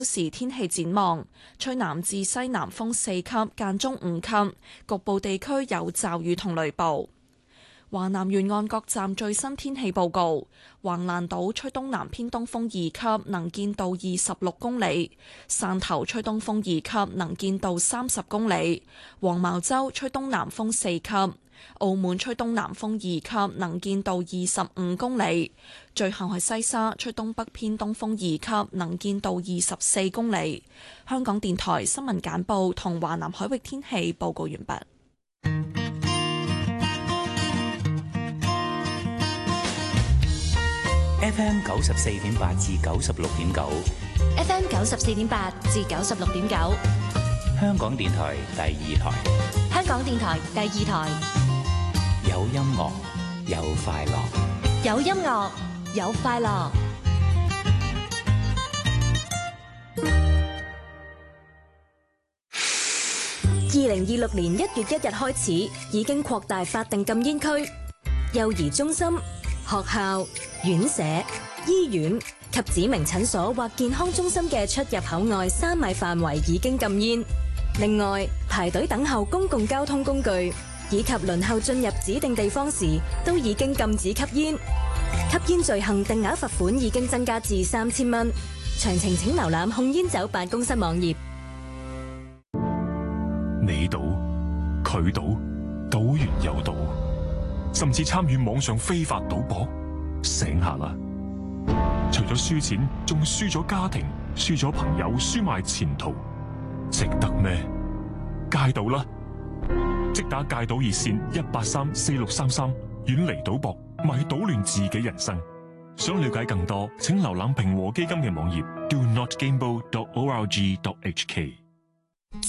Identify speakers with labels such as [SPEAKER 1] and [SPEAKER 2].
[SPEAKER 1] 時天氣展望，吹南至西南風4級，間中5級，局部地區有驟雨同雷暴。華南沿岸各站最新天氣報告：橫瀾島吹東南偏東風2級，能見度26公里；汕頭吹東風2級，能見度30公里；黃茅洲吹東南風4級；澳門吹東南風2級，能見度25公里；最後係西沙吹東北偏東風2級，能見度24公里。香港電台新聞簡報同華南海域天氣報告完畢。
[SPEAKER 2] FM 94.8至96.9
[SPEAKER 3] ，FM 94.8至96.9，
[SPEAKER 2] 香港電台第2台，
[SPEAKER 3] 香港電台第2台，
[SPEAKER 2] 有音樂有快樂，
[SPEAKER 3] 有音樂有快樂。2026年1月1日開始，已經擴大法定禁煙區，幼兒中心、學校、院舍、醫院及指明診所或健康中心嘅出入口外3米範圍已經禁煙。另外，排隊等候公共交通工具以及輪候進入指定地方時，都已經禁止吸煙。吸煙罪行定額罰款已經增加至3000蚊。詳情請瀏覽控煙酒辦公室網頁。
[SPEAKER 4] 你賭，佢賭，賭完又賭，甚至參與網上非法賭博，醒下啦！除咗輸錢，仲輸咗家庭，輸咗朋友，輸埋前途，值得咩？戒賭啦！即打戒賭熱線1834633，遠離賭博，咪搗亂自己人生。想了解更多，請瀏覽平和基金嘅網頁 do not gamble.org.hk。